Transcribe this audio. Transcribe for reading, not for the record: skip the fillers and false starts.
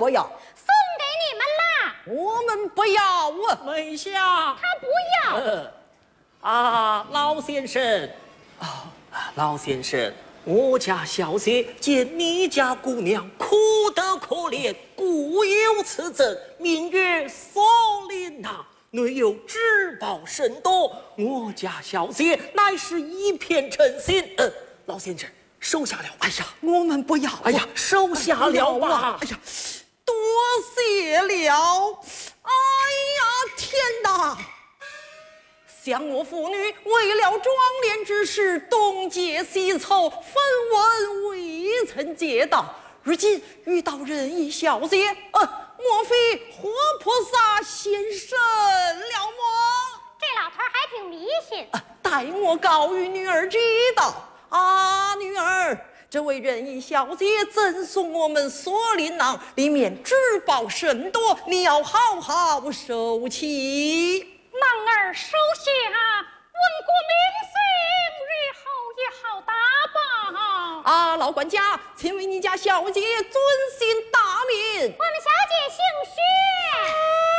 不要。 送给你们啦。 我们不要啊！ 梅香， 他不要。 老先生，老先生，我家小姐见你家姑娘苦得可怜，故有此赠，名曰锁麟囊，内有至宝甚多。我家小姐乃是一片诚心，老先生收下了。 哎呀，我们不要。 哎呀，收下了吧。 哎呀，多谢了。哎呀，天哪！想我父女为了壮恋之事，东结西凑，分文未曾借到，如今遇到仁义小姐，莫非活菩萨现身了么？ 这老头还挺迷信。 待我告与女儿知道。女儿，这位仁义小姐赠送我们锁麟囊，里面至宝甚多，你要好好收起。 囊儿收下，稳固名声，日后也好打保。 老管家，请为你家小姐尊姓大名？ 我们小姐姓薛。